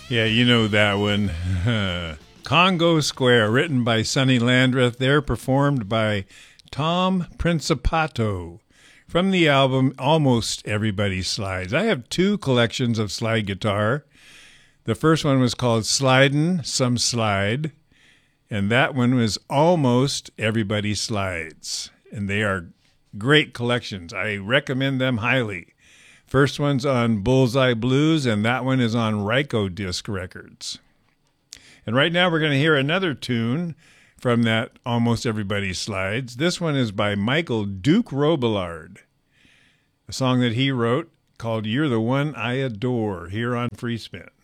Yeah, you know that one. Congo Square, written by Sonny Landreth. They're performed by Tom Principato from the album Almost Everybody Slides. I have two collections of slide guitar. The first one was called Slidin' Some Slide, and that one was Almost Everybody Slides. And they are great collections. I recommend them highly. First one's on Bullseye Blues, and that one is on Ryko Disc Records. And right now we're going to hear another tune from that Almost Everybody Slides. This one is by Michael Duke Robillard, a song that he wrote called You're the One I Adore, here on Free Spin.